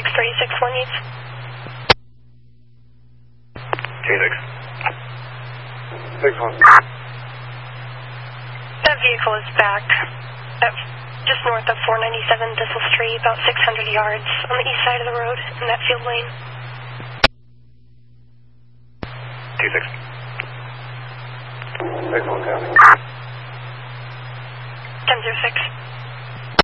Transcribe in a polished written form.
636 needs. 6-1. That vehicle is back at just north of 497 Thistle Street, about 600 yards on the east side of the road in that field lane. 6-1, copy. 10-06.